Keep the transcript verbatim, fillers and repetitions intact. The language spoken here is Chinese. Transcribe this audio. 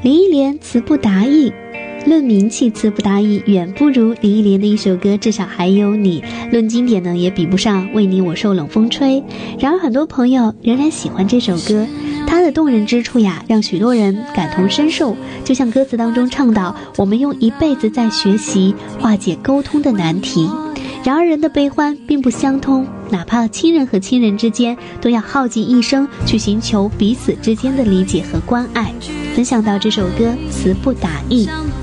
林忆莲词不达意，论名气词不达意远不如林忆莲的一首歌至少还有你，论经典呢也比不上为你我受冷风吹。然而很多朋友仍然喜欢这首歌，它的动人之处呀让许多人感同身受，就像歌词当中唱到，我们用一辈子在学习化解沟通的难题。然而人的悲欢并不相通，哪怕亲人和亲人之间都要耗尽一生去寻求彼此之间的理解和关爱。分享到这首歌词不达意，